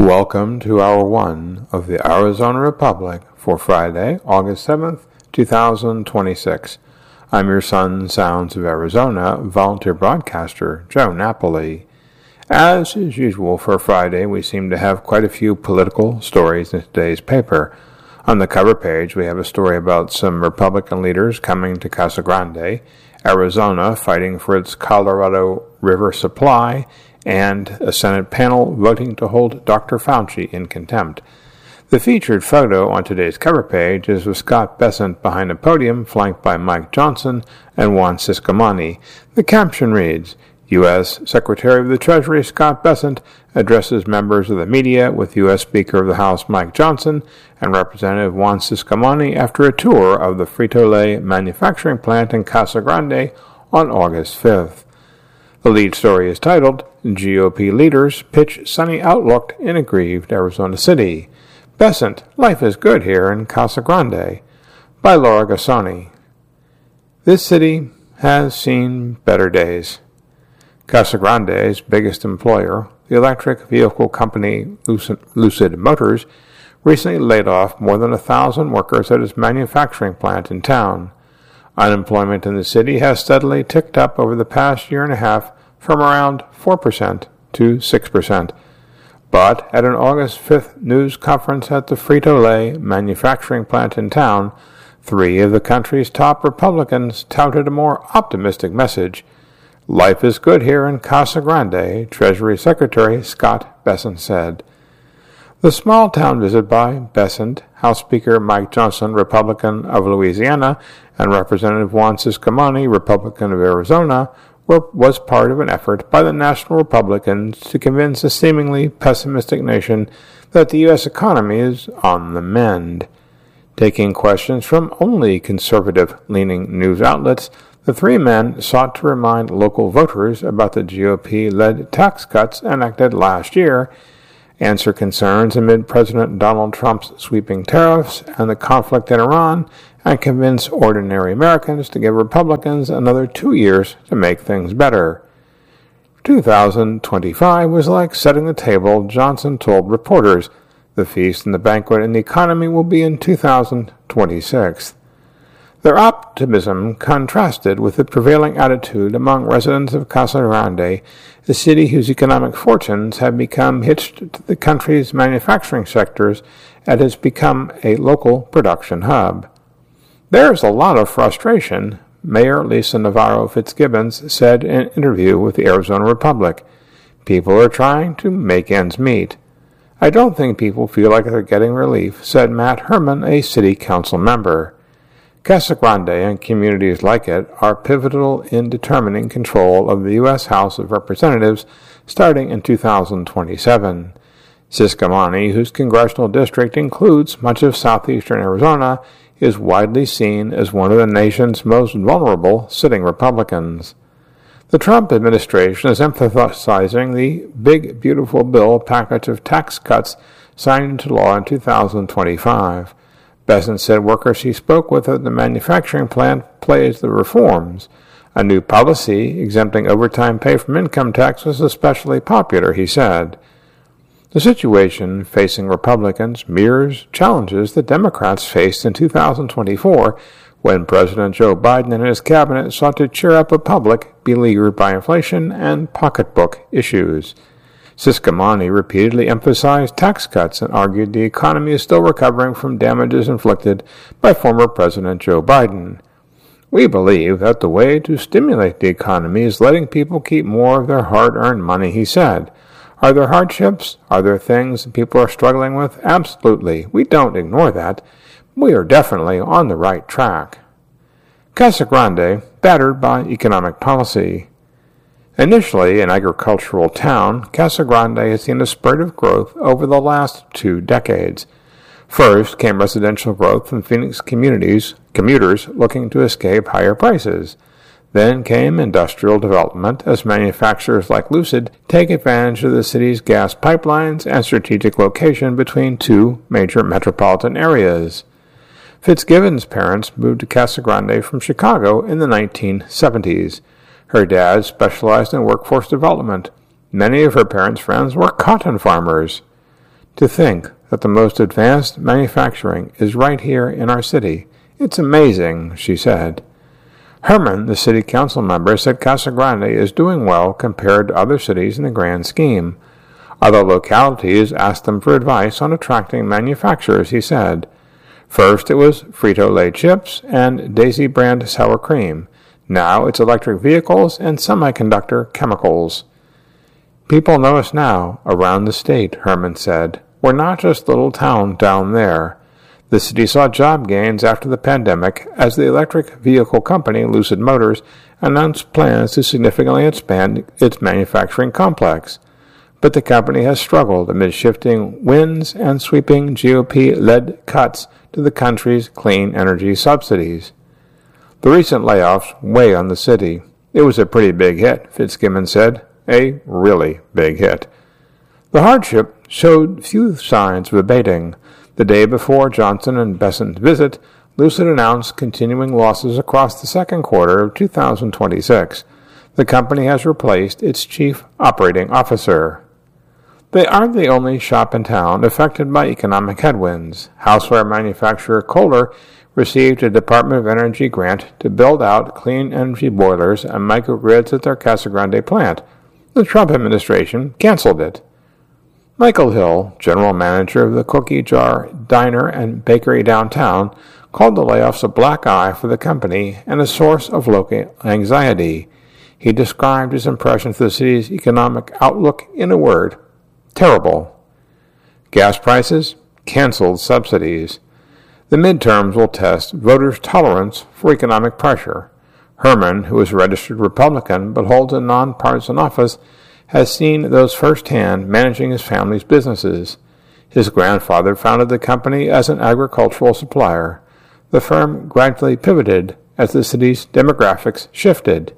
Welcome to Hour 1 of the Arizona Republic for Friday, August 7th, 2026. I'm your son, Sounds of Arizona, volunteer broadcaster, Joe Napoli. As is usual for Friday, we seem to have quite a few political stories in today's paper. On the cover page, we have a story about some Republican leaders coming to Casa Grande, Arizona fighting for its Colorado River supply, and a Senate panel voting to hold Dr. Fauci in contempt. The featured photo on today's cover page is with Scott Bessent behind a podium, flanked by Mike Johnson and Juan Ciscomani. The caption reads, U.S. Secretary of the Treasury Scott Bessent addresses members of the media with U.S. Speaker of the House Mike Johnson and Representative Juan Ciscomani after a tour of the Frito-Lay manufacturing plant in Casa Grande on August 5th. The lead story is titled, GOP Leaders Pitch Sunny Outlook in Aggrieved Arizona City. Bessent, Life is Good Here in Casa Grande, by Laura Gassani. This city has seen better days. Casa Grande's biggest employer, the electric vehicle company Lucid Motors, recently laid off more than 1,000 workers at its manufacturing plant in town. Unemployment in the city has steadily ticked up over the past year and a half from around 4% to 6%. But at an August 5th news conference at the Frito-Lay manufacturing plant in town, 3 of the country's top Republicans touted a more optimistic message. Life is good here in Casa Grande, Treasury Secretary Scott Bessent said. The small-town visit by Bessent, House Speaker Mike Johnson, Republican of Louisiana, and Representative Juan Ciscomani, Republican of Arizona, was part of an effort by the National Republicans to convince a seemingly pessimistic nation that the U.S. economy is on the mend. Taking questions from only conservative-leaning news outlets, the 3 men sought to remind local voters about the GOP-led tax cuts enacted last year, answer concerns amid President Donald Trump's sweeping tariffs and the conflict in Iran, and convince ordinary Americans to give Republicans another 2 years to make things better. 2025 was like setting the table, Johnson told reporters. The feast and the banquet in the economy will be in 2026. Their optimism contrasted with the prevailing attitude among residents of Casa Grande, a city whose economic fortunes have become hitched to the country's manufacturing sectors and has become a local production hub. There's a lot of frustration, Mayor Lisa Navarro Fitzgibbons said in an interview with the Arizona Republic. People are trying to make ends meet. I don't think people feel like they're getting relief, said Matt Herman, a city council member. Casa Grande and communities like it are pivotal in determining control of the U.S. House of Representatives starting in 2027. Ciscomani, whose congressional district includes much of southeastern Arizona, is widely seen as one of the nation's most vulnerable sitting Republicans. The Trump administration is emphasizing the Big Beautiful Bill package of tax cuts signed into law in 2025. Bessent said workers he spoke with at the manufacturing plant praised the reforms. A new policy exempting overtime pay from income tax was especially popular, he said. The situation facing Republicans mirrors challenges the Democrats faced in 2024 when President Joe Biden and his cabinet sought to cheer up a public beleaguered by inflation and pocketbook issues. Ciscomani repeatedly emphasized tax cuts and argued the economy is still recovering from damages inflicted by former President Joe Biden. We believe that the way to stimulate the economy is letting people keep more of their hard-earned money, he said. Are there hardships? Are there things that people are struggling with? Absolutely. We don't ignore that. We are definitely on the right track. Casa Grande, battered by economic policy. Initially an agricultural town, Casa Grande has seen a spurt of growth over the last 2 decades. First came residential growth from Phoenix commuters looking to escape higher prices. Then came industrial development as manufacturers like Lucid take advantage of the city's gas pipelines and strategic location between 2 major metropolitan areas. Fitzgibbons' parents moved to Casa Grande from Chicago in the 1970s. Her dad specialized in workforce development. Many of her parents' friends were cotton farmers. To think that the most advanced manufacturing is right here in our city. It's amazing, she said. Herman, the city council member, said Casa Grande is doing well compared to other cities in the grand scheme. Other localities asked them for advice on attracting manufacturers, he said. First it was Frito-Lay chips and Daisy brand sour cream. Now it's electric vehicles and semiconductor chemicals. People know us now around the state, Herman said. We're not just a little town down there. The city saw job gains after the pandemic as the electric vehicle company Lucid Motors announced plans to significantly expand its manufacturing complex. But the company has struggled amid shifting winds and sweeping GOP-led cuts to the country's clean energy subsidies. The recent layoffs weigh on the city. It was a pretty big hit, Fitzgibbons said. A really big hit. The hardship showed few signs of abating. The day before Johnson and Besson's visit, Lucid announced continuing losses across the second quarter of 2026. The company has replaced its chief operating officer. They aren't the only shop in town affected by economic headwinds. Houseware manufacturer Kohler received a Department of Energy grant to build out clean energy boilers and microgrids at their Casa Grande plant. The Trump administration canceled it. Michael Hill, general manager of the Cookie Jar Diner and Bakery downtown, called the layoffs a black eye for the company and a source of local anxiety. He described his impression of the city's economic outlook in a word: terrible. Gas prices? Canceled subsidies. The midterms will test voters' tolerance for economic pressure. Herman, who is a registered Republican but holds a nonpartisan office, has seen those firsthand managing his family's businesses. His grandfather founded the company as an agricultural supplier. The firm gradually pivoted as the city's demographics shifted.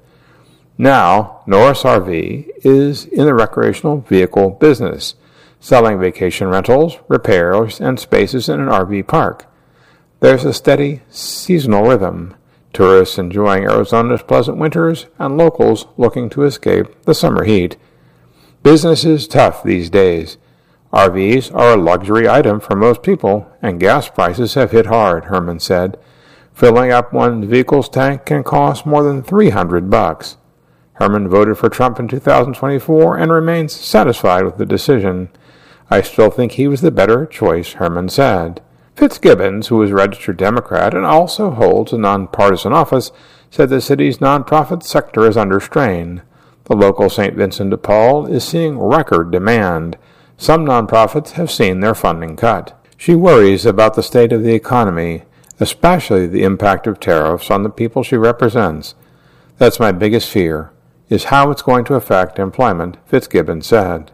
Now, Norris RV is in the recreational vehicle business, selling vacation rentals, repairs, and spaces in an RV park. There's a steady seasonal rhythm, tourists enjoying Arizona's pleasant winters and locals looking to escape the summer heat. Business is tough these days. RVs are a luxury item for most people, and gas prices have hit hard, Herman said. Filling up one's vehicle's tank can cost more than $300. Herman voted for Trump in 2024 and remains satisfied with the decision. I still think he was the better choice, Herman said. Fitzgibbons, who is a registered Democrat and also holds a nonpartisan office, said the city's nonprofit sector is under strain. The local St. Vincent de Paul is seeing record demand. Some nonprofits have seen their funding cut. She worries about the state of the economy, especially the impact of tariffs on the people she represents. That's my biggest fear, is how it's going to affect employment, Fitzgibbons said.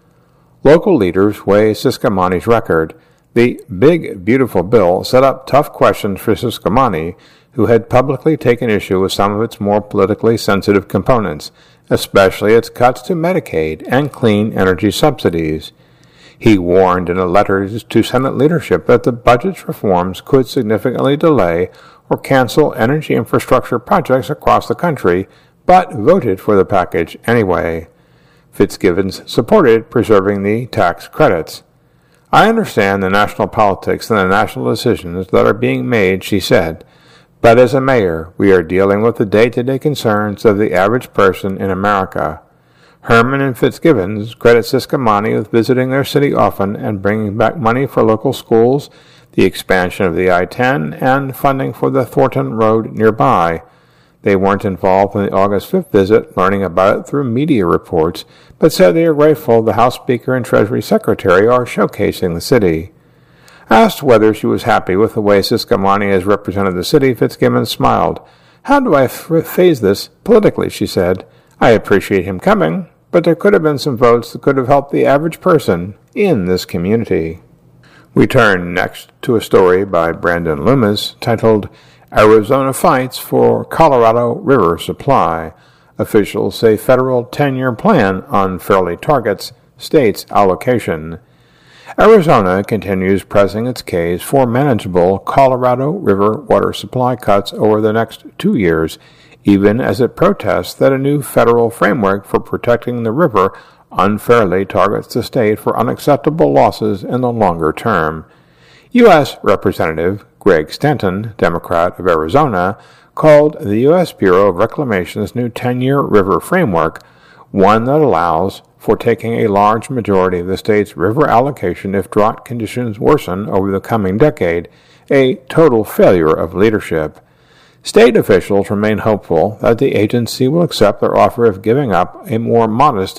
Local leaders weigh Ciscomani's record. The Big Beautiful Bill set up tough questions for Ciscomani, who had publicly taken issue with some of its more politically sensitive components, especially its cuts to Medicaid and clean energy subsidies. He warned in a letter to Senate leadership that the budget's reforms could significantly delay or cancel energy infrastructure projects across the country, but voted for the package anyway. Fitzgibbons supported preserving the tax credits. I understand the national politics and the national decisions that are being made, she said, but as a mayor, we are dealing with the day-to-day concerns of the average person in America. Herman and Fitzgibbons credit Ciscomani with visiting their city often and bringing back money for local schools, the expansion of the I-10, and funding for the Thornton Road nearby. They weren't involved in the August 5th visit, learning about it through media reports, but said they are grateful the House Speaker and Treasury Secretary are showcasing the city. Asked whether she was happy with the way Ciscomani has represented the city, Fitzgibbons smiled. How do I phase this politically, she said. I appreciate him coming, but there could have been some votes that could have helped the average person in this community. We turn next to a story by Brandon Loomis titled Arizona Fights for Colorado River Supply. Officials say federal 10-year plan unfairly targets state's allocation. Arizona continues pressing its case for manageable Colorado River water supply cuts over the next 2 years, even as it protests that a new federal framework for protecting the river unfairly targets the state for unacceptable losses in the longer term. U.S. Representative Greg Stanton, Democrat of Arizona, called the U.S. Bureau of Reclamation's new 10-year river framework one that allows for taking a large majority of the state's river allocation if drought conditions worsen over the coming decade, a total failure of leadership. State officials remain hopeful that the agency will accept their offer of giving up a more modest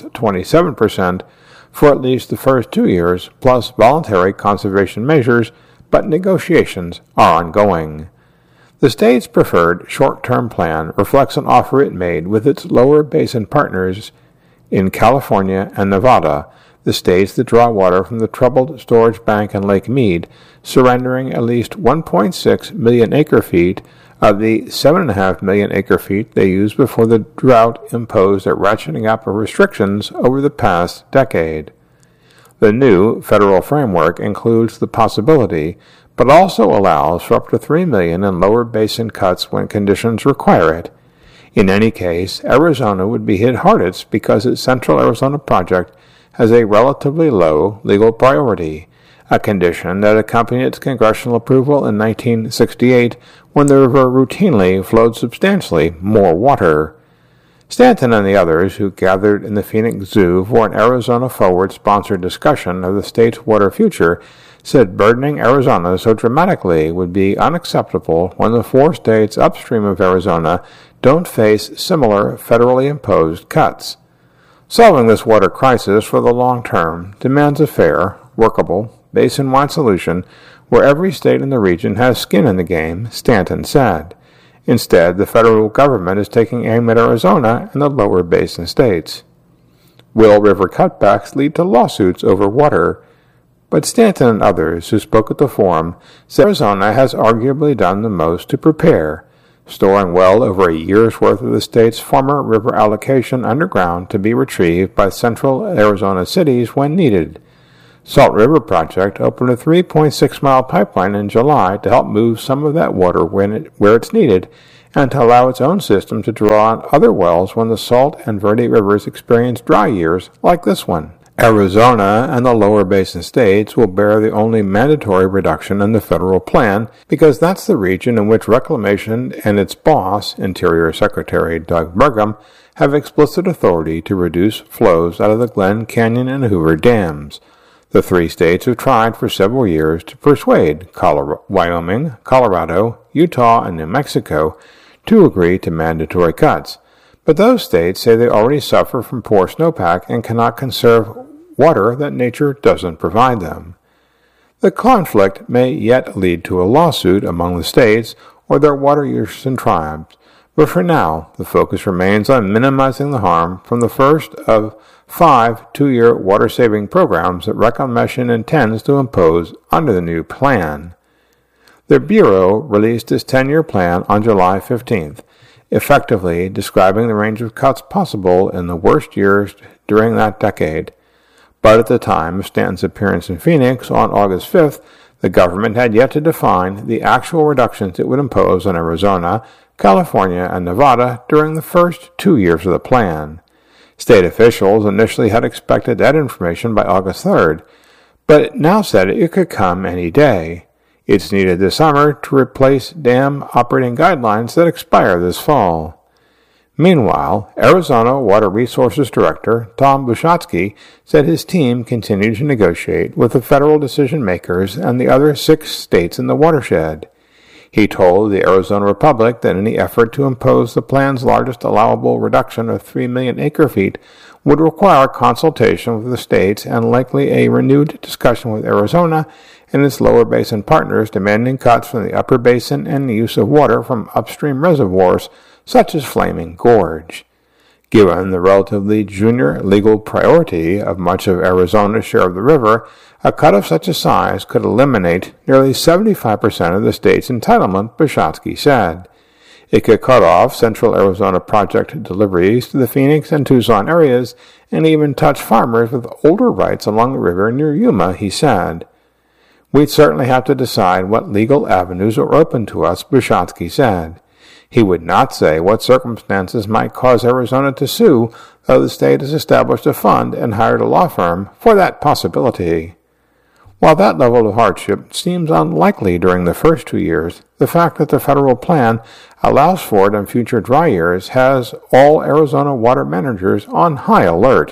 27% for at least the first 2 years, plus voluntary conservation measures, but negotiations are ongoing. The state's preferred short-term plan reflects an offer it made with its lower basin partners in California and Nevada, the states that draw water from the troubled storage bank in Lake Mead, surrendering at least 1.6 million acre-feet of the 7.5 million acre-feet they used before the drought imposed a ratcheting up of restrictions over the past decade. The new federal framework includes the possibility, but also allows for up to $3 million in lower basin cuts when conditions require it. In any case, Arizona would be hit hardest because its Central Arizona project has a relatively low legal priority, a condition that accompanied its congressional approval in 1968 when the river routinely flowed substantially more water. Stanton and the others who gathered in the Phoenix Zoo for an Arizona Forward-sponsored discussion of the state's water future said burdening Arizona so dramatically would be unacceptable when the 4 states upstream of Arizona don't face similar federally imposed cuts. Solving this water crisis for the long term demands a fair, workable, basin-wide solution where every state in the region has skin in the game, Stanton said. Instead, the federal government is taking aim at Arizona and the lower basin states. Will river cutbacks lead to lawsuits over water? But Stanton and others who spoke at the forum said Arizona has arguably done the most to prepare, storing well over a year's worth of the state's former river allocation underground to be retrieved by central Arizona cities when needed. Salt River Project opened a 3.6-mile pipeline in July to help move some of that water where it's needed and to allow its own system to draw on other wells when the Salt and Verde Rivers experience dry years like this one. Arizona and the lower basin states will bear the only mandatory reduction in the federal plan because that's the region in which Reclamation and its boss, Interior Secretary Doug Burgum, have explicit authority to reduce flows out of the Glen Canyon and Hoover dams. The 3 states have tried for several years to persuade Wyoming, Colorado, Utah, and New Mexico to agree to mandatory cuts, but those states say they already suffer from poor snowpack and cannot conserve water that nature doesn't provide them. The conflict may yet lead to a lawsuit among the states or their water users and tribes, but for now the focus remains on minimizing the harm from the first of 5 2-year water-saving programs that Reclamation intends to impose under the new plan. The Bureau released its 10-year plan on July 15th, effectively describing the range of cuts possible in the worst years during that decade. But at the time of Stanton's appearance in Phoenix on August 5th, the government had yet to define the actual reductions it would impose on Arizona, California, and Nevada during the first 2 years of the plan. State officials initially had expected that information by August 3rd, but it now said it could come any day. It's needed this summer to replace dam operating guidelines that expire this fall. Meanwhile, Arizona Water Resources Director Tom Bushatsky said his team continued to negotiate with the federal decision makers and the other 6 states in the watershed. He told the Arizona Republic that any effort to impose the plan's largest allowable reduction of 3 million acre-feet would require consultation with the states and likely a renewed discussion with Arizona and its lower basin partners demanding cuts from the upper basin and the use of water from upstream reservoirs such as Flaming Gorge. Given the relatively junior legal priority of much of Arizona's share of the river, a cut of such a size could eliminate nearly 75% of the state's entitlement, Bushatsky said. It could cut off Central Arizona project deliveries to the Phoenix and Tucson areas and even touch farmers with older rights along the river near Yuma, he said. We'd certainly have to decide what legal avenues are open to us, Bushatsky said. He would not say what circumstances might cause Arizona to sue, though the state has established a fund and hired a law firm for that possibility. While that level of hardship seems unlikely during the first 2 years, the fact that the federal plan allows for it in future dry years has all Arizona water managers on high alert.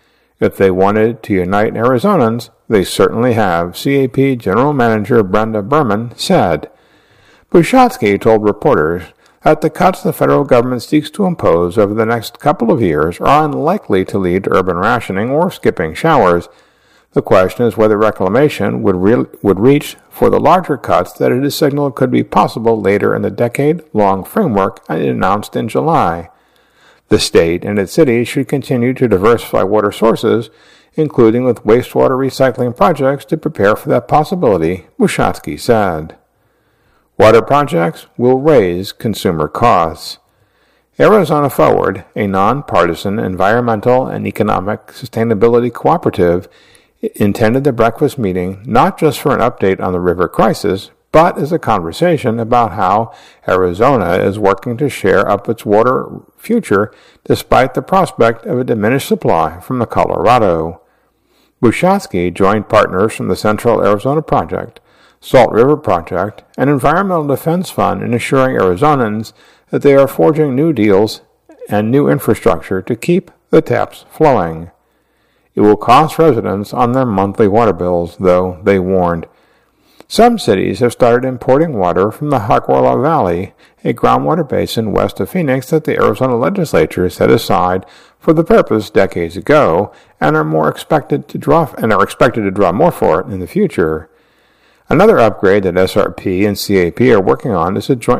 If they wanted to unite Arizonans, they certainly have, CAP General Manager Brenda Berman said. Bushatsky told reporters that the cuts the federal government seeks to impose over the next couple of years are unlikely to lead to urban rationing or skipping showers. The question is whether reclamation would reach for the larger cuts that it has signaled could be possible later in the decade-long framework announced in July. The state and its cities should continue to diversify water sources, including with wastewater recycling projects to prepare for that possibility, Bushatsky said. Water projects will raise consumer costs. Arizona Forward, a nonpartisan environmental and economic sustainability cooperative, intended the breakfast meeting not just for an update on the river crisis, but as a conversation about how Arizona is working to share up its water future despite the prospect of a diminished supply from the Colorado. Bushatsky joined partners from the Central Arizona Project, Salt River Project, and Environmental Defense Fund in assuring Arizonans that they are forging new deals and new infrastructure to keep the taps flowing. It will cost residents on their monthly water bills, though, they warned. Some cities have started importing water from the Hawkwalla Valley, a groundwater basin west of Phoenix that the Arizona legislature set aside for the purpose decades ago, and are expected to draw more for it in the future. Another upgrade that SRP and CAP are working on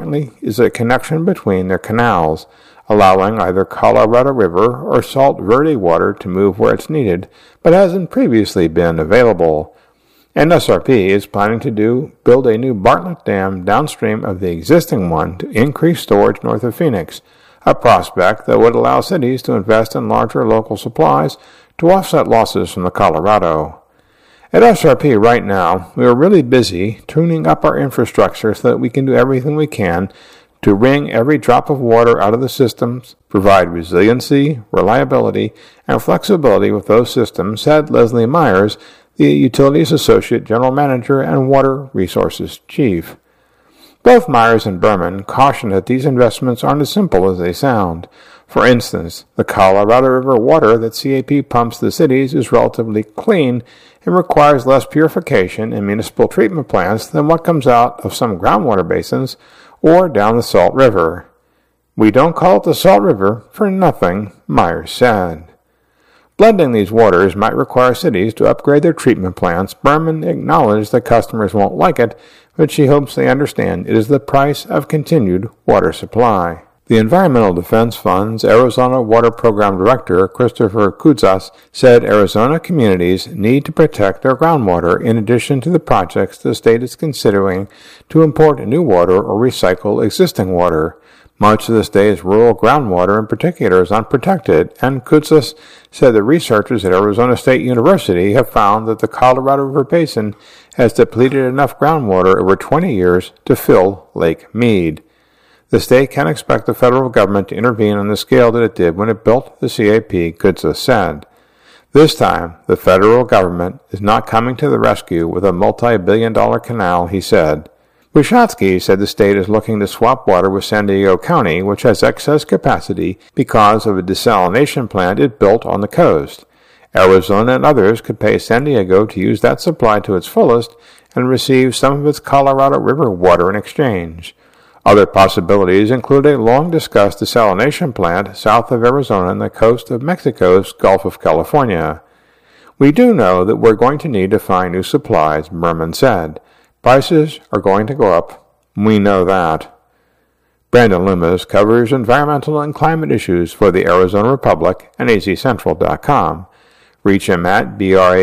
is a connection between their canals, allowing either Colorado River or Salt Verde water to move where it's needed, but hasn't previously been available. And SRP is planning to build a new Bartlett Dam downstream of the existing one to increase storage north of Phoenix, a prospect that would allow cities to invest in larger local supplies to offset losses from the Colorado. At SRP right now, we are really busy tuning up our infrastructure so that we can do everything we can to wring every drop of water out of the systems, provide resiliency, reliability, and flexibility with those systems, said Leslie Myers, the Utilities Associate General Manager and Water Resources Chief. Both Myers and Berman cautioned that these investments aren't as simple as they sound. For instance, the Colorado River water that CAP pumps the cities is relatively clean and requires less purification in municipal treatment plants than what comes out of some groundwater basins or down the Salt River. We don't call it the Salt River for nothing, Myers said. Blending these waters might require cities to upgrade their treatment plants. Berman acknowledged that customers won't like it, but she hopes they understand it is the price of continued water supply. The Environmental Defense Fund's Arizona Water Program Director, Christopher Koutsas, said Arizona communities need to protect their groundwater in addition to the projects the state is considering to import new water or recycle existing water. Much of the state's rural groundwater in particular is unprotected, and Koutsas said the researchers at Arizona State University have found that the Colorado River Basin has depleted enough groundwater over 20 years to fill Lake Mead. The state can expect the federal government to intervene on the scale that it did when it built the CAP, Koutsas said. This time, the federal government is not coming to the rescue with a multi-billion-dollar canal, he said. Bushatsky said the state is looking to swap water with San Diego County, which has excess capacity because of a desalination plant it built on the coast. Arizona and others could pay San Diego to use that supply to its fullest and receive some of its Colorado River water in exchange. Other possibilities include a long-discussed desalination plant south of Arizona on the coast of Mexico's Gulf of California. We do know that we're going to need to find new supplies, Berman said. Prices are going to go up. We know that. Brandon Loomis covers environmental and climate issues for the Arizona Republic and azcentral.com. Reach him at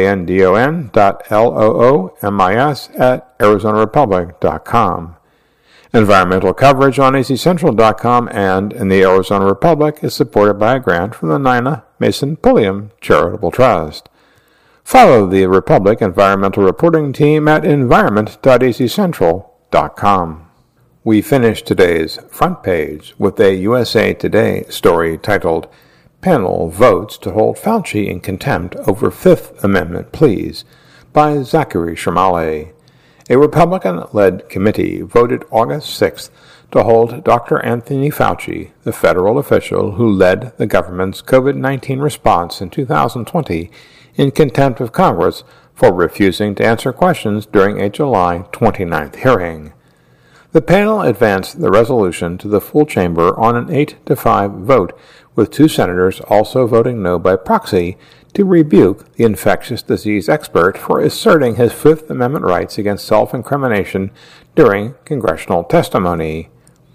brandon.loomis@arizonarepublic.com. Environmental coverage on azcentral.com and in the Arizona Republic is supported by a grant from the Nina Mason Pulliam Charitable Trust. Follow the Republic Environmental Reporting Team at environment.azcentral.com. We finish today's front page with a USA Today story titled, Panel Votes to Hold Fauci in Contempt Over Fifth Amendment Pleas by Zachary Shermale. A Republican-led committee voted August 6th to hold Dr. Anthony Fauci, the federal official who led the government's COVID-19 response in 2020, in contempt of Congress for refusing to answer questions during a July 29th hearing. The panel advanced the resolution to the full chamber on an 8-5 vote, with 2 senators also voting no by proxy, to rebuke the infectious disease expert for asserting his Fifth Amendment rights against self-incrimination during congressional testimony.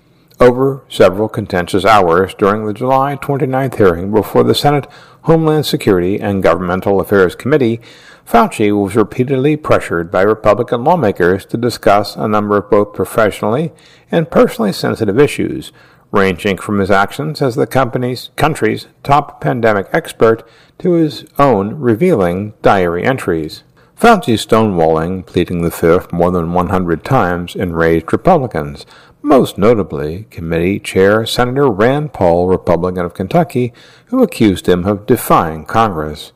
Over several contentious hours during the July 29th hearing before the Senate Homeland Security and Governmental Affairs Committee, Fauci was repeatedly pressured by Republican lawmakers to discuss a number of both professionally and personally sensitive issues, ranging from his actions as the country's top pandemic expert to his own revealing diary entries. Fauci's stonewalling, pleading the Fifth more than 100 times, enraged Republicans, most notably Committee Chair Senator Rand Paul, Republican of Kentucky, who accused him of defying Congress.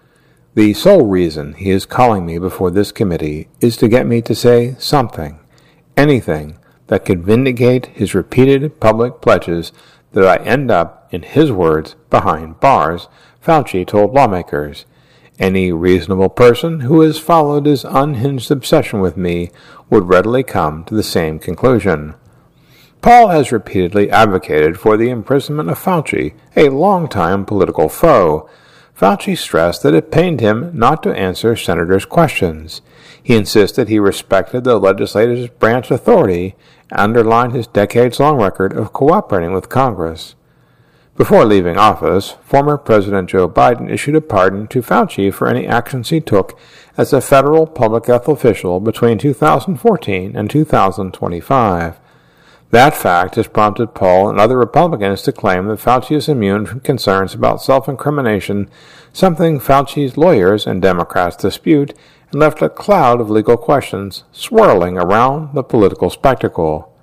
The sole reason he is calling me before this committee is to get me to say something, anything, that could vindicate his repeated public pledges that I end up, in his words, behind bars, Fauci told lawmakers. Any reasonable person who has followed his unhinged obsession with me would readily come to the same conclusion. Paul has repeatedly advocated for the imprisonment of Fauci, a longtime political foe. Fauci stressed that it pained him not to answer senators' questions. He insisted he respected the legislative branch authority and underlined his decades-long record of cooperating with Congress. Before leaving office, former President Joe Biden issued a pardon to Fauci for any actions he took as a federal public health official between 2014 and 2025. That fact has prompted Paul and other Republicans to claim that Fauci is immune from concerns about self-incrimination, something Fauci's lawyers and Democrats dispute, and left a cloud of legal questions swirling around the political spectacle.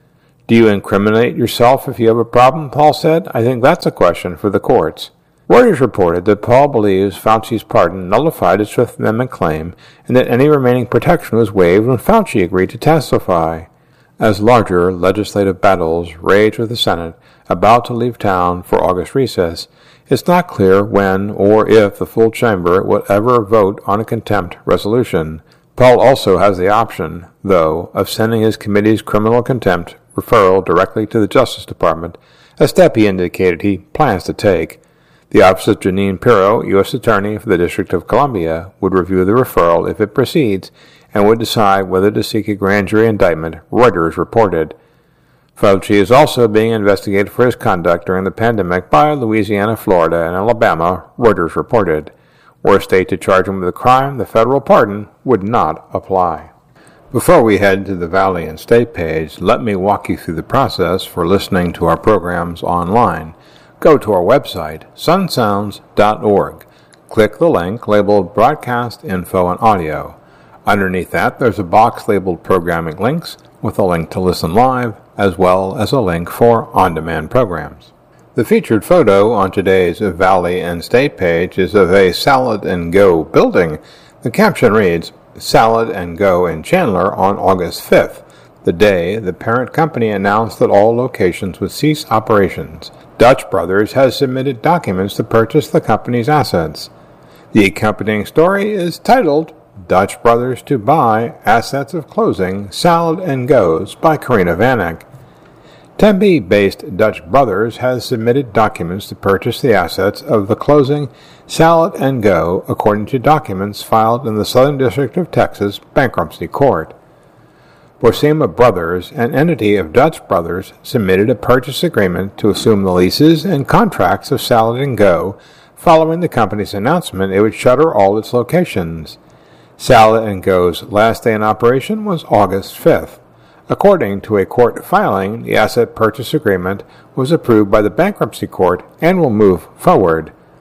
Do you incriminate yourself if you have a problem? Paul said. I think that's a question for the courts. Reuters reported that Paul believes Fauci's pardon nullified his Fifth Amendment claim and that any remaining protection was waived when Fauci agreed to testify. As larger legislative battles rage with the Senate, about to leave town for August recess, it's not clear when or if the full chamber will ever vote on a contempt resolution. Paul also has the option, though, of sending his committee's criminal contempt referral directly to the Justice Department, a step he indicated he plans to take. The Office of Jeanine Pirro, U.S. Attorney for the District of Columbia, would review the referral if it proceeds and would decide whether to seek a grand jury indictment, Reuters reported. Fauci is also being investigated for his conduct during the pandemic by Louisiana, Florida, and Alabama, Reuters reported. Were a state to charge him with a crime, the federal pardon would not apply. Before we head to the Valley and State page, let me walk you through the process for listening to our programs online. Go to our website, sunsounds.org. Click the link labeled Broadcast Info and Audio. Underneath that, there's a box labeled Programming Links with a link to listen live, as well as a link for on-demand programs. The featured photo on today's Valley and State page is of a Salad and Go building. The caption reads, Salad and Go in Chandler on August 5th, the day the parent company announced that all locations would cease operations. Dutch Brothers has submitted documents to purchase the company's assets. The accompanying story is titled Dutch Brothers to Buy Assets of Closing Salad and Go's by Karina Vanek. Tempe-based Dutch Brothers has submitted documents to purchase the assets of the closing Salad and Go according to documents filed in the Southern District of Texas Bankruptcy Court. Borsema Brothers, an entity of Dutch Brothers, submitted a purchase agreement to assume the leases and contracts of Salad and Go following the company's announcement it would shutter all its locations. Salad and Go's last day in operation was August 5th. According to a court filing, the asset purchase agreement was approved by the bankruptcy court and will move forward.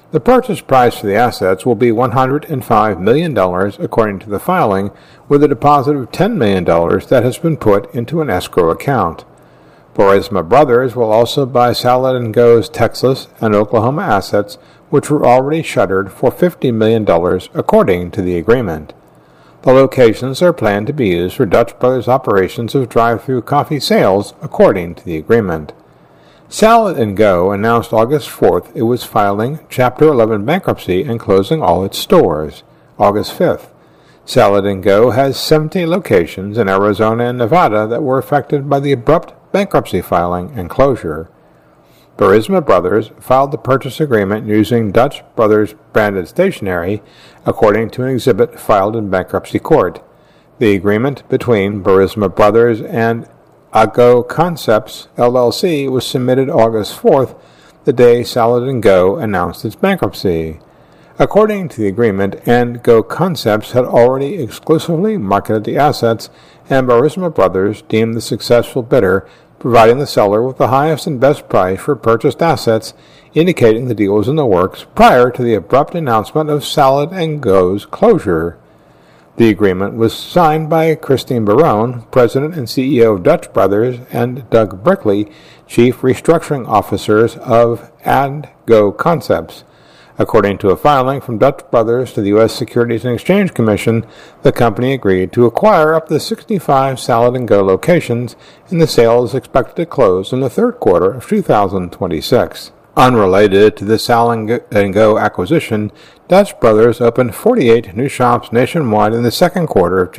The purchase price for the assets will be $105 million, according to the filing, with a deposit of $10 million that has been put into an escrow account. Burisma Brothers will also buy Salad & Go's Texas and Oklahoma assets, which were already shuttered, for $50 million, according to the agreement. The locations are planned to be used for Dutch Brothers' operations of drive-through coffee sales, according to the agreement. Salad & Go announced August 4th it was filing Chapter 11 bankruptcy and closing all its stores. August 5th. Salad & Go has 70 locations in Arizona and Nevada that were affected by the abrupt bankruptcy filing and closure. Burisma Brothers filed the purchase agreement using Dutch Brothers branded stationery, according to an exhibit filed in bankruptcy court. The agreement between Burisma Brothers and Go Concepts, LLC, was submitted August 4th, the day Salad & Go announced its bankruptcy. According to the agreement, Go Concepts had already exclusively marketed the assets, and Burisma Brothers deemed the successful bidder, providing the seller with the highest and best price for purchased assets, indicating the deal was in the works prior to the abrupt announcement of Salad & Go's closure. The agreement was signed by Christine Barone, President and CEO of Dutch Brothers, and Doug Brickley, Chief Restructuring Officers of Go Concepts. According to a filing from Dutch Brothers to the U.S. Securities and Exchange Commission, the company agreed to acquire up to 65 Salad & Go locations, and the sale is expected to close in the third quarter of 2026. Unrelated to the Salad & Go acquisition, Dutch Brothers opened 48 new shops nationwide in the second quarter of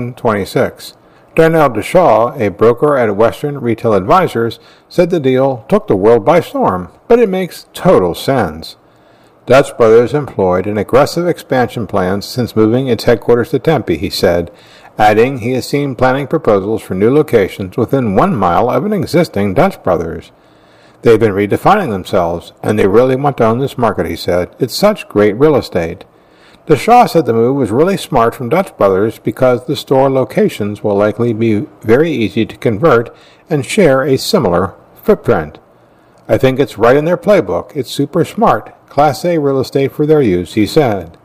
2026. Darnell DeShaw, a broker at Western Retail Advisors, said the deal took the world by storm, but it makes total sense. Dutch Brothers employed an aggressive expansion plan since moving its headquarters to Tempe, he said, adding he has seen planning proposals for new locations within 1 mile of an existing Dutch Brothers. They've been redefining themselves, and they really want to own this market, he said. It's such great real estate. DeShaw said the move was really smart from Dutch Brothers because the store locations will likely be very easy to convert and share a similar footprint. I think it's right in their playbook. It's super smart. Class A real estate for their use, he said.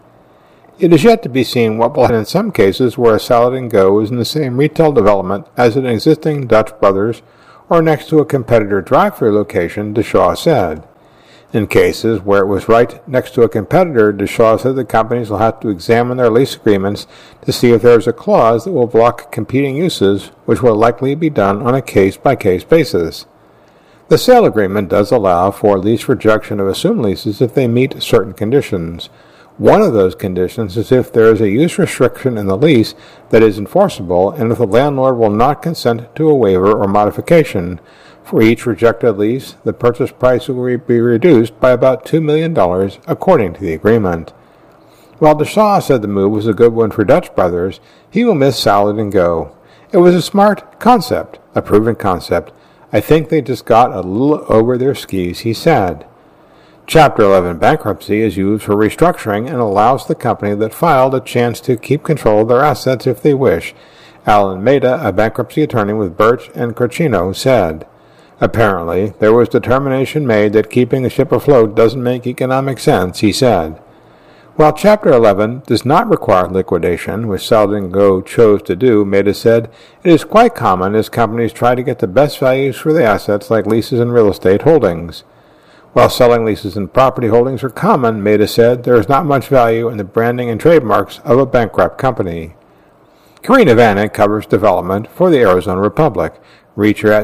It is yet to be seen what will happen in some cases where a Salad & Go is in the same retail development as an existing Dutch Brothers or next to a competitor drive-thru location, DeShaw said. In cases where it was right next to a competitor, DeShaw said the companies will have to examine their lease agreements to see if there is a clause that will block competing uses, which will likely be done on a case-by-case basis. The sale agreement does allow for lease rejection of assumed leases if they meet certain conditions. One of those conditions is if there is a use restriction in the lease that is enforceable and if the landlord will not consent to a waiver or modification. For each rejected lease, the purchase price will be reduced by about $2 million, according to the agreement. While DeShaw said the move was a good one for Dutch Brothers, he will miss Salad & Go. It was a smart concept, a proven concept. I think they just got a little over their skis, he said. Chapter 11 bankruptcy is used for restructuring and allows the company that filed a chance to keep control of their assets if they wish, Alan Maida, a bankruptcy attorney with Birch and Corchino, said. Apparently, there was determination made that keeping the ship afloat doesn't make economic sense, he said. While Chapter 11 does not require liquidation, which Salad & Go chose to do, Maida said, it is quite common as companies try to get the best values for the assets like leases and real estate holdings. While selling leases and property holdings are common, Maida said, there is not much value in the branding and trademarks of a bankrupt company. Karina Vanek covers development for the Arizona Republic. Reach her at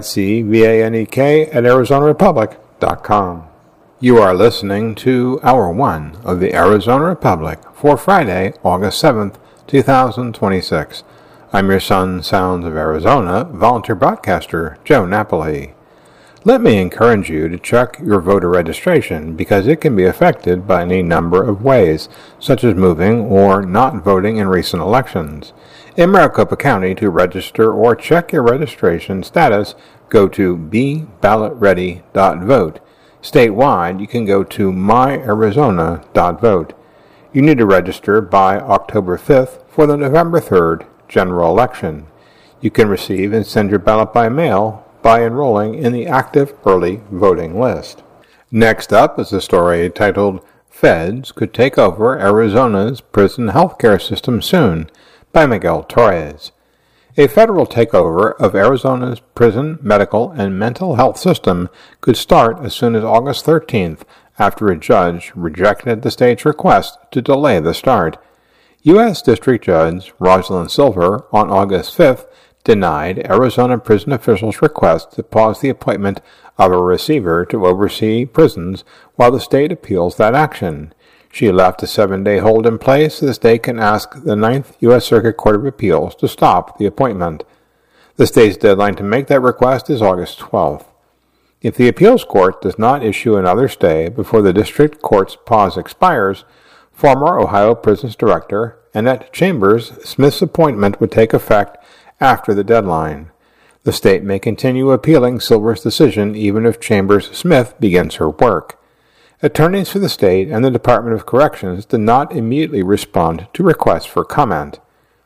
cvanek@arizonarepublic.com. You are listening to Hour 1 of the Arizona Republic for Friday, August 7th, 2026. I'm your son, Sounds of Arizona, volunteer broadcaster, Joe Napoli. Let me encourage you to check your voter registration because it can be affected by any number of ways, such as moving or not voting in recent elections. In Maricopa County, to register or check your registration status, go to beballotready.vote. Statewide, you can go to myarizona.vote. You need to register by October 5th for the November 3rd general election. You can receive and send your ballot by mail by enrolling in the active early voting list. Next up is a story titled Feds Could Take Over Arizona's Prison Healthcare System Soon, by Miguel Torres. A federal takeover of Arizona's prison, medical, and mental health system could start as soon as August 13th, after a judge rejected the state's request to delay the start. U.S. District Judge Rosalind Silver, on August 5th, denied Arizona prison officials' request to pause the appointment of a receiver to oversee prisons while the state appeals that action. She left a 7-day hold in place so the state can ask the Ninth U.S. Circuit Court of Appeals to stop the appointment. The state's deadline to make that request is August 12th. If the appeals court does not issue another stay before the district court's pause expires, former Ohio Prisons Director Annette Chambers Smith's appointment would take effect after the deadline. The state may continue appealing Silver's decision even if Chambers Smith begins her work. Attorneys for the state and the Department of Corrections did not immediately respond to requests for comment.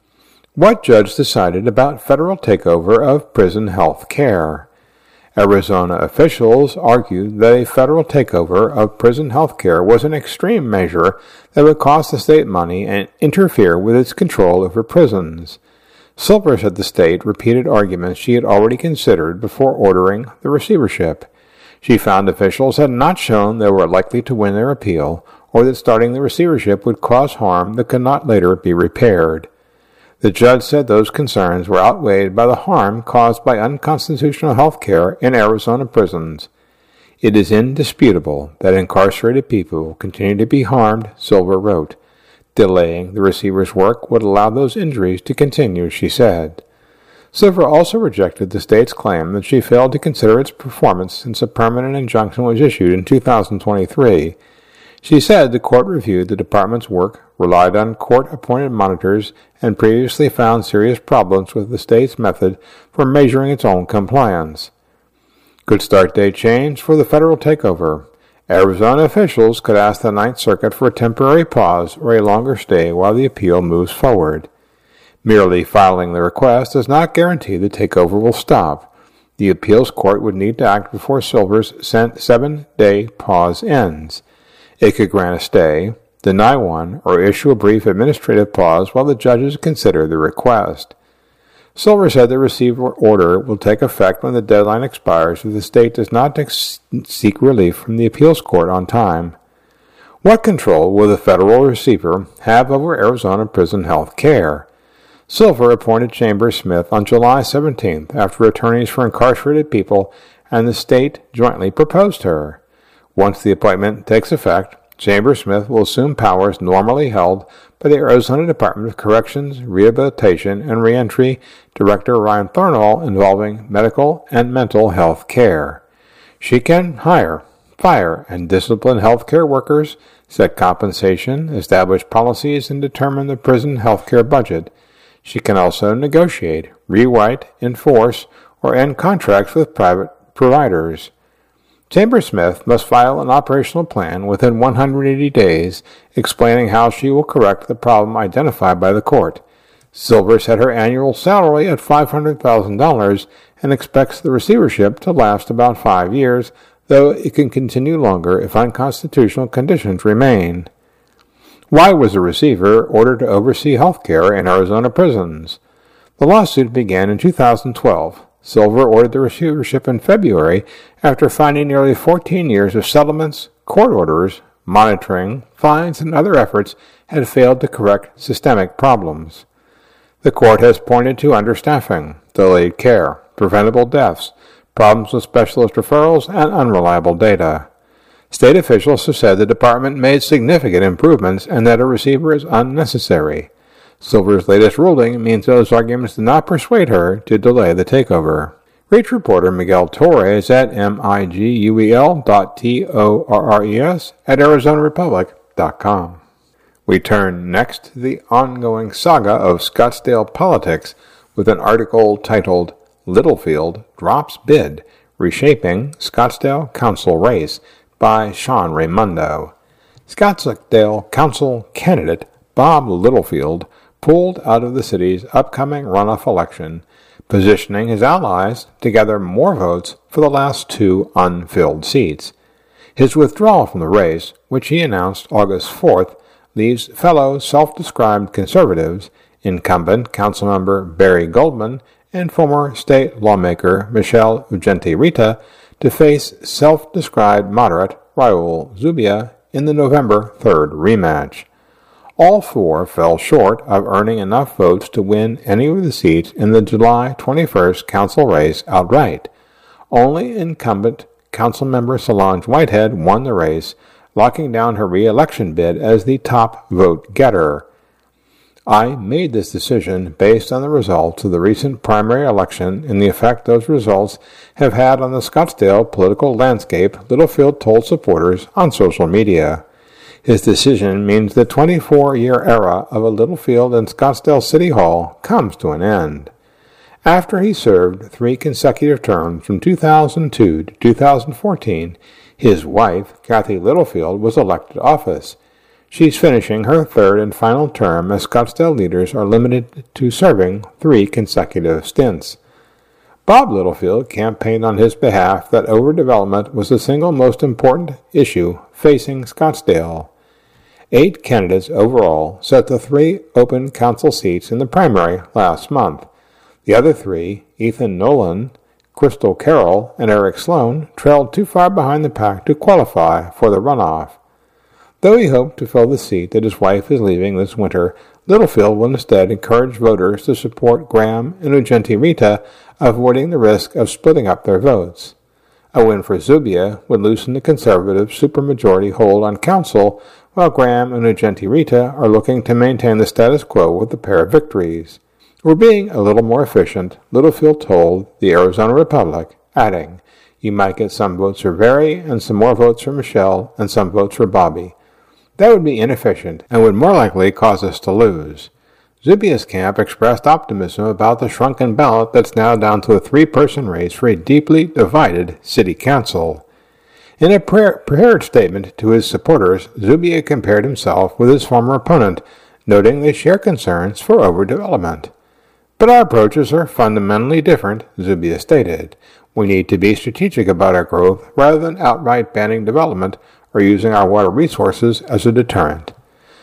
What judge decided about federal takeover of prison health care? Arizona officials argued that a federal takeover of prison health care was an extreme measure that would cost the state money and interfere with its control over prisons. Silver said the state repeated arguments she had already considered before ordering the receivership. She found officials had not shown they were likely to win their appeal, or that starting the receivership would cause harm that could not later be repaired. The judge said those concerns were outweighed by the harm caused by unconstitutional health care in Arizona prisons. It is indisputable that incarcerated people continue to be harmed, Silver wrote. Delaying the receiver's work would allow those injuries to continue, she said. Silver also rejected the state's claim that she failed to consider its performance since a permanent injunction was issued in 2023. She said the court reviewed the department's work, relied on court-appointed monitors, and previously found serious problems with the state's method for measuring its own compliance. Could start date change for the federal takeover? Arizona officials could ask the Ninth Circuit for a temporary pause or a longer stay while the appeal moves forward. Merely filing the request does not guarantee the takeover will stop. The appeals court would need to act before Silver's 7-day pause ends. It could grant a stay, deny one, or issue a brief administrative pause while the judges consider the request. Silver said the receiver order will take effect when the deadline expires if the state does not seek relief from the appeals court on time. What control will the federal receiver have over Arizona prison health care? Silver appointed Chambers Smith on July 17th after attorneys for incarcerated people and the state jointly proposed her. Once the appointment takes effect, Chambers Smith will assume powers normally held by the Arizona Department of Corrections, Rehabilitation, and Reentry Director Ryan Thornall involving medical and mental health care. She can hire, fire, and discipline health care workers, set compensation, establish policies, and determine the prison health care budget. She can also negotiate, rewrite, enforce, or end contracts with private providers. Chambers Smith must file an operational plan within 180 days explaining how she will correct the problem identified by the court. Silver set her annual salary at $500,000 and expects the receivership to last about 5 years, though it can continue longer if unconstitutional conditions remain. Why was the receiver ordered to oversee health care in Arizona prisons? The lawsuit began in 2012. Silver ordered the receivership in February after finding nearly 14 years of settlements, court orders, monitoring, fines, and other efforts had failed to correct systemic problems. The court has pointed to understaffing, delayed care, preventable deaths, problems with specialist referrals, and unreliable data. State officials have said the department made significant improvements and that a receiver is unnecessary. Silver's latest ruling means those arguments did not persuade her to delay the takeover. Reach reporter Miguel Torres at miguel.torres@arizonarepublic.com. We turn next to the ongoing saga of Scottsdale politics with an article titled Littlefield Drops Bid, Reshaping Scottsdale Council Race by Sean Raimundo. Scottsdale Council candidate Bob Littlefield pulled out of the city's upcoming runoff election, positioning his allies to gather more votes for the last 2 unfilled seats. His withdrawal from the race, which he announced August 4th, leaves fellow self-described conservatives, incumbent Councilmember Barry Goldman and former state lawmaker Michelle Ugenti-Rita, to face self-described moderate Raul Zubia in the November 3rd rematch. All four fell short of earning enough votes to win any of the seats in the July 21st council race outright. Only incumbent Councilmember Solange Whitehead won the race, locking down her re-election bid as the top vote-getter. I made this decision based on the results of the recent primary election and the effect those results have had on the Scottsdale political landscape, Littlefield told supporters on social media. His decision means the 24-year era of a Littlefield and Scottsdale City Hall comes to an end. After he served 3 consecutive terms from 2002 to 2014, his wife, Kathy Littlefield, was elected to office. She's finishing her 3rd and final term as Scottsdale leaders are limited to serving 3 consecutive stints. Bob Littlefield campaigned on his behalf that overdevelopment was the single most important issue facing Scottsdale. 8 candidates overall set the 3 open council seats in the primary last month. The other 3, Ethan Nolan, Crystal Carroll, and Eric Sloan, trailed too far behind the pack to qualify for the runoff. Though he hoped to fill the seat that his wife is leaving this winter, Littlefield will instead encourage voters to support Graham and Ugenti-Rita, avoiding the risk of splitting up their votes. A win for Zubia would loosen the conservative supermajority hold on council, while Graham and Ugenti-Rita are looking to maintain the status quo with a pair of victories. "We're being a little more efficient," Littlefield told the Arizona Republic, adding, "You might get some votes for Barry and some more votes for Michelle and some votes for Bobby. That would be inefficient and would more likely cause us to lose." Zubia's camp expressed optimism about the shrunken ballot that's now down to a 3-person race for a deeply divided city council. In a prepared statement to his supporters, Zubia compared himself with his former opponent, noting they share concerns for overdevelopment. "But our approaches are fundamentally different," Zubia stated. "We need to be strategic about our growth rather than outright banning development or using our water resources as a deterrent."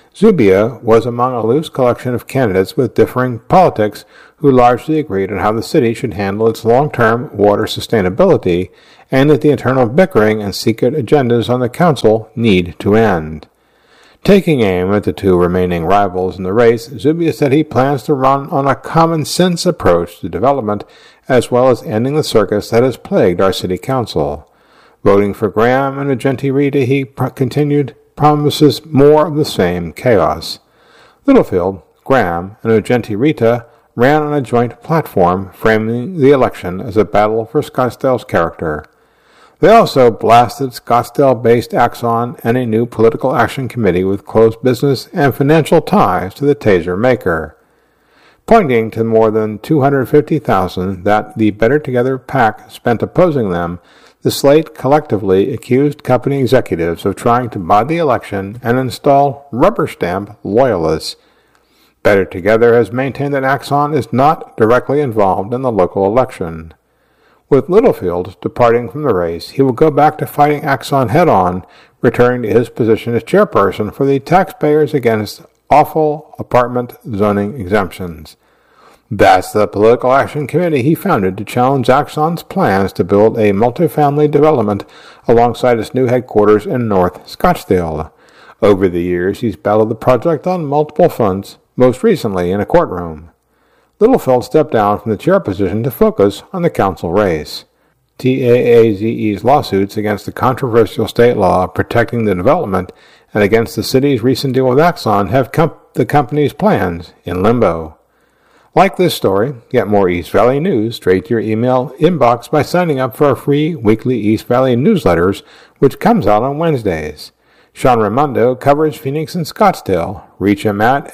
Zubia was among a loose collection of candidates with differing politics who largely agreed on how the city should handle its long-term water sustainability and that the internal bickering and secret agendas on the council need to end. Taking aim at the 2 remaining rivals in the race, Zubia said he plans to run on a common-sense approach to development as well as ending the circus that has plagued our city council. Voting for Graham and Ugenti-Rita, he continued, promises more of the same chaos. Littlefield, Graham, and Ugenti-Rita ran on a joint platform framing the election as a battle for Scottsdale's character. They also blasted Scottsdale-based Axon and a new political action committee with close business and financial ties to the taser maker. Pointing to more than $250,000 that the Better Together PAC spent opposing them, the slate collectively accused company executives of trying to buy the election and install rubber-stamp loyalists. Better Together has maintained that Axon is not directly involved in the local election. With Littlefield departing from the race, he will go back to fighting Axon head-on, returning to his position as chairperson for the Taxpayers Against Awful Apartment Zoning Exemptions. That's the political action committee he founded to challenge Axon's plans to build a multifamily development alongside its new headquarters in North Scottsdale. Over the years, he's battled the project on multiple fronts, most recently in a courtroom. Littlefield stepped down from the chair position to focus on the council race. TAAZE's lawsuits against the controversial state law protecting the development and against the city's recent deal with Axon have the company's plans in limbo. Like this story, get more East Valley news straight to your email inbox by signing up for our free weekly East Valley newsletters, which comes out on Wednesdays. Sean Raimondo covers Phoenix and Scottsdale. Reach him at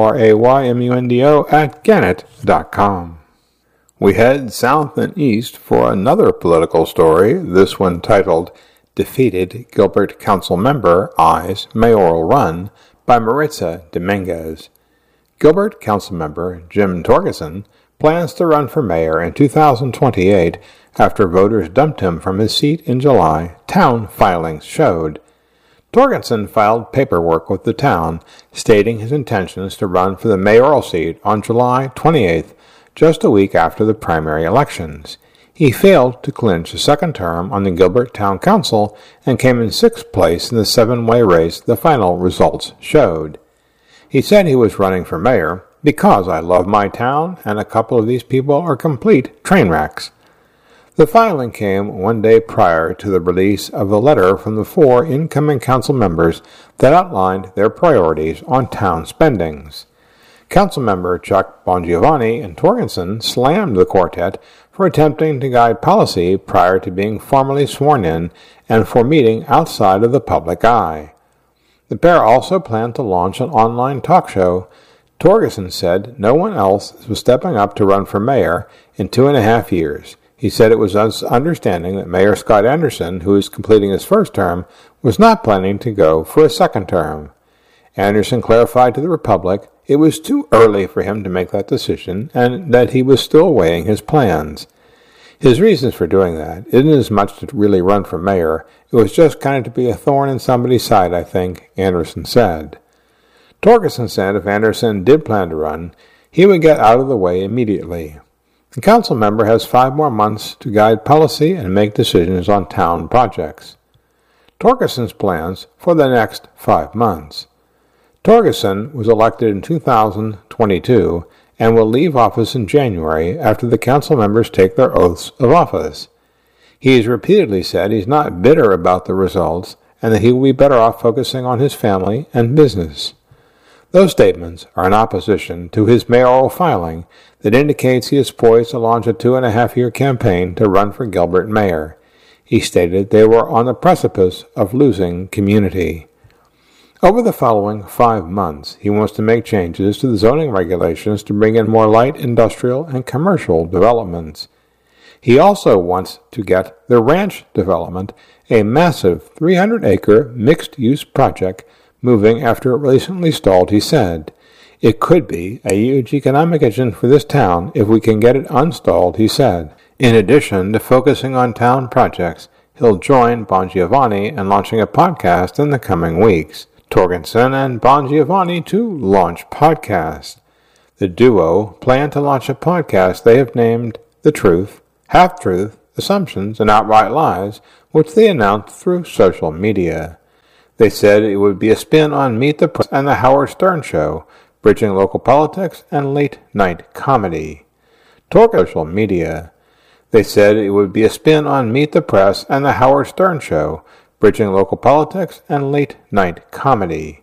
SRAYMUNDO@gannett.com. We head south and east for another political story, this one titled Defeated Gilbert Council Member Eyes Mayoral Run by Maritza Dominguez. Gilbert Councilmember Jim Torgerson plans to run for mayor in 2028 after voters dumped him from his seat in July, town filings showed. Torgerson filed paperwork with the town stating his intentions to run for the mayoral seat on July 28th, just a week after the primary elections. He failed to clinch a second term on the Gilbert Town Council and came in sixth place in the seven-way race the final results showed. He said he was running for mayor because I love my town and a couple of these people are complete train wrecks. The filing came one day prior to the release of a letter from the four incoming council members that outlined their priorities on town spendings. Councilmember Chuck Bongiovanni and Torgerson slammed the quartet for attempting to guide policy prior to being formally sworn in and for meeting outside of the public eye. The pair also planned to launch an online talk show. Torgerson said no one else was stepping up to run for mayor in 2.5 years. He said it was his understanding that Mayor Scott Anderson, who is completing his first term, was not planning to go for a second term. Anderson clarified to the Republic it was too early for him to make that decision and that he was still weighing his plans. His reasons for doing that isn't as much to really run for mayor, it was just kind of to be a thorn in somebody's side, I think, Anderson said. Torgerson said if Anderson did plan to run, he would get out of the way immediately. The council member has 5 more months to guide policy and make decisions on town projects. Torgerson's plans for the next 5 months. Torgerson was elected in 2022 and will leave office in January after the council members take their oaths of office. He has repeatedly said he's not bitter about the results and that he will be better off focusing on his family and business. Those statements are in opposition to his mayoral filing that indicates he is poised to launch a 2.5-year campaign to run for Gilbert mayor. He stated they were on the precipice of losing community. Over the following 5 months, he wants to make changes to the zoning regulations to bring in more light industrial and commercial developments. He also wants to get the ranch development, a massive 300-acre mixed-use project, moving after it recently stalled, he said. It could be a huge economic engine for this town if we can get it unstalled, he said. In addition to focusing on town projects, he'll join Bongiovanni in launching a podcast in the coming weeks. Torgerson and Bongiovanni to launch podcast. The duo plan to launch a podcast they have named The Truth, Half-Truth, Assumptions, and Outright Lies, which they announced through social media. They said it would be a spin on Meet the Press and The Howard Stern Show, bridging local politics and late-night comedy. Social media. They said it would be a spin on Meet the Press and The Howard Stern Show, bridging local politics and late-night comedy.